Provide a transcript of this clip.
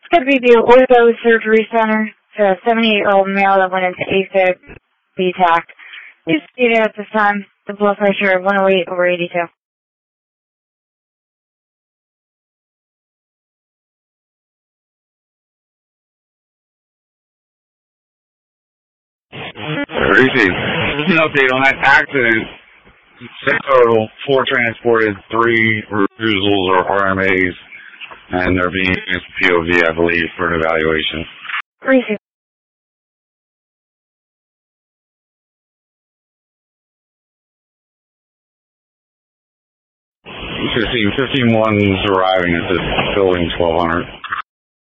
It's going to be the Ortho Surgery Center. It's a 78-year-old male that went into AFib BTAC. He's seated at this time. The blood pressure of 108 over 82. Receive. An update on that accident. 6 total, 4 transported, 3 refusals or RMAs, and they're being POV, I believe, for an evaluation. Receive. You should see 15-1's arriving at this building 1200.